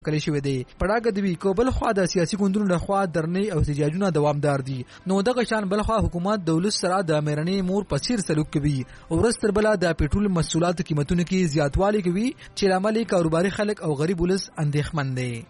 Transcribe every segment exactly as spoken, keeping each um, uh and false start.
کلی شوې دی. پړاګه دوی کو بل خوا د سیاسي ګوندونو لخوا درنې او احتجاجونه دوامدار دي. نو دغه شان بل خوا حکومت دولت سره د میرنۍ مور په څیر سلوک کوي او ورستر بل د پېټرول محصولاتو قیمتونو کې زیاتوالی کوي چې لامل کاروباري خلک او غریب ولس اندېښمن دي.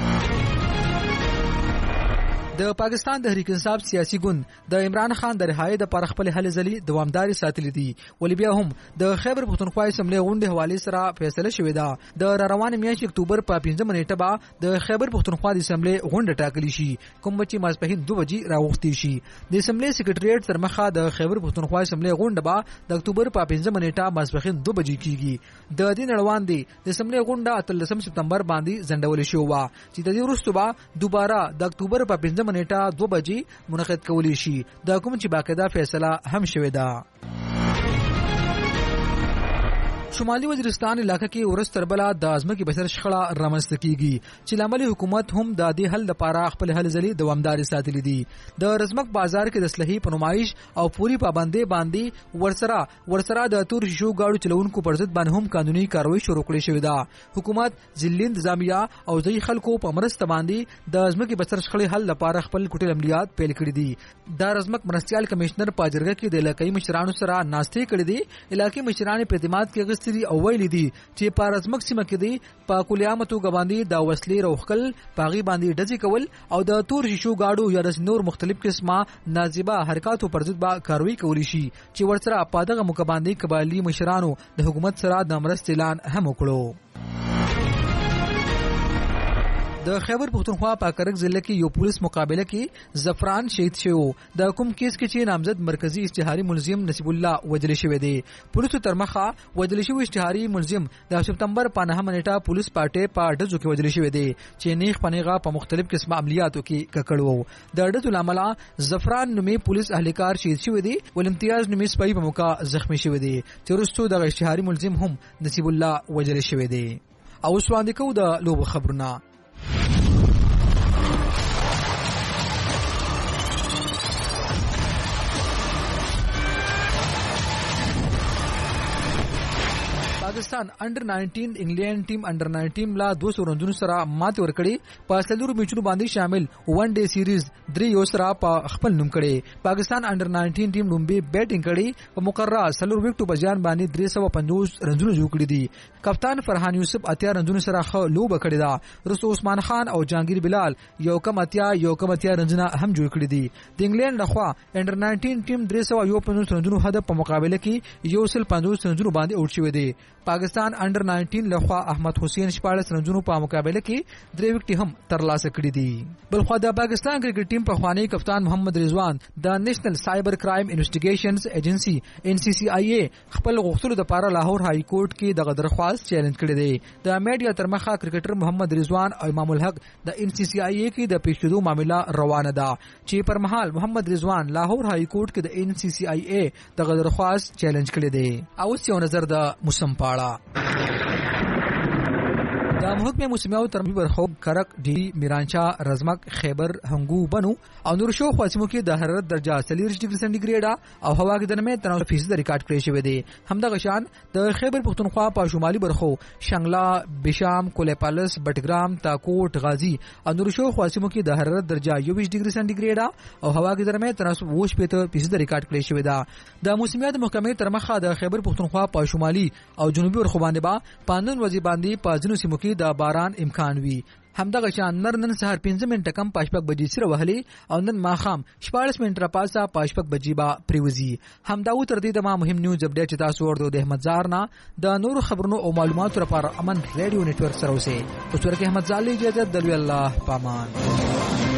د پاکستان تحریک انصاف سیاسي ګوند د عمران خان د رهایی د پر خپل هلې ځلې دوامداري ساتلې دي. ولې بیا هم د خیبر پښتونخوا اسمبلی غونډې حواله سره فیصله شوې ده. د روان میاشتې اکتوبر په پنځمه نیټه به د خیبر پښتونخوا د اسمبلی غونډه ټاکلې شي کوم چې ماسپښین دوه بجې راوختي شي. د اسمبلی سکریټریټ تر مخه د خیبر پښتونخوا اسمبلی غونډه به د اکتوبر په پنځمه نیټه ماسپښین دوه بجې کیږي. د دې نړوان دي د اسمبلی غونډه اتلسم سپتمبر باندې ځنډول شو و چې د دې وروسته به دوباره د اکتوبر په پنځمه نیټه دو بجې منعقد کولی شي. دا کوم چې باقاعده فیصله هم شوې ده. شمالي وزیرستان علاقې کې ورس تربلا د ازمکه بشر شخړه رامنځته کیږي چې لامل حکومت هم د دې حل لپاره خپل حل ځلې دوامداري ساتلې دي. د رزمک بازار کې د اصلاحي پنمایش او پوری پابندۍ باندې ورسره ورسره د تور شیشو گاډو چلونکو پر ضد باندې هم قانوني کاروایی شروع کړې شوې ده. حکومت ځلې انتظامیه او ځای خلکو په مرسته باندې د ازمکه بشر شخړې حل لپاره خپل کوټل عملیات پیل کړې دي. د رزمک مرستيال کمشنر په جرګه کې د علاقې مشرانو سره ناستې کړې دي. علاقې مشران په اعتماد کې غستري او ویل دي چې په رزمک سیمه کې دي په کلیامتو غباندي د وسلې روخکل پاغي باندې ډزې کول او د تور شیشو گاډو یا د نور مختلف قسمه نازیبه حرکاتو پر ضد به کاروایی کولی شي چې ورسره په دغه مقابله قبایلی مشرانو د حکومت سره د مرستې اعلان هم وکړو. د خیبر پښتونخوا په کرک ضلع کې یو پولیس مقابله کې زفران شهید شو. د کوم کیس کې چې نامزد مرکزی اشتهاري ملزم نصیب الله وجل شوی دی. پولیسو تر مخه وجل شوی اشتهاري ملزم د سپتمبر په نهمه نیټه پولیس پارټي په ډزو کې وجل شوی دی چې نیغ پنیغه په مختلف قسمه عملیاتو کې ککړ وو. د ډزو لامل زفران نومي پولیس اهلکار شهید شوی دی ول امتیاز نومي سپای په موقع زخمی شوی دی چې وروسته د اشتهاري ملزم هم نصیب الله وجل شوی دی. او سواندې کو د لوب خبرونه. پاکستان انډر ناینټین انګلند ټیم انډر ناینټین لا دوه سو رنونو سره ماته ورکړي. په سلورو میچونو باندې شامل ون ډے سیریز درې یو سره په خپل نوم کړي. پاکستان انډر ناینټین ټیم لومبي بیټینګ کړي په مقرره سلور وکټو بجان باندې درې سو پنځوس رنونو جوړ کړي دي. کپتان فرحان یوسف اتیا رنونو سره خو لوب کړي دا. رسو عثمان خان او جهانگیر بلال یو کم اتیا یو کم اتیا رنونه هم جوړ کړي دي. د انګلند لخوا انډر ناینټین ټیم درې سو یو پنځوس رنونو هدف په مقابله کې یو سل پنځوس رنونو باندې اوټ شوی دی. پاکستان انډر ناینټین لخوا احمد حسین شپاړس رنونو په مقابله کې درې وکټي هم ترلاسه کړي دي. بل خو د پاکستان کرکټ ټیم په خوانی کپتان محمد رضوان د نېشنل سایبر کرایم انویسټیګیشنز ایجنسی ان سی سی آی ای خپل غوښتلو لپاره لاهور های کورټ کې د درخواست چیلنج کړی دی. د میډیا تر مخه کرکټر محمد رضوان او امام الحق د ان سی سی آی ای کې د پیښېدو معاملې روانه ده چې پر مهال محمد رضوان لاهور های کورټ کې د ان سی سی آی ای د درخواست چیلنج کړی دی. او یو نظر د موسم پاړه. د محکمه موسمیاو ترمیم برخوب کرک ډی میرانچا رزمک خیبر هنګو بنو او نور شو خواسمو کې د حرارت درجه سلیریش ډیګري سنټیګریډ او هوا کې د نمې تناسب فیصد ریکارډ کړی شوی دی. همدغه شان د خیبر پښتونخوا په شمالي برخو شنګلا بشام کولیپالس بټګرام تاکوټ غازی او نور شو خواسمو کې د حرارت درجه یوویشت ډیګري سنټیګریډ او هوا کې د نمې تناسب اووه شپږ فیصد ریکارډ کړی شوی دی. د موسمیات محکمې تر مخه د خیبر پښتونخوا په شمالي او جنوبي برخو باندې با پاندون وځي باندې په ځینو سیمو کې د باران امکان وی. همدغه شان نر نن سهار پنځه منټه کم پاشپک بجې سره وهلي او نن ماخام شپاړس منټه را پاسه پاشپک بجې با پریوزي. همدا و تر دې د ما مهم نیوز اپډیټ چې تاسو ورته د احمد زار نه د نور خبرونو او معلوماتو لپاره امن ریډیو نتورک سره اوسئ. اوس ورکه احمد زالي اجازه درلوي. الله پامان.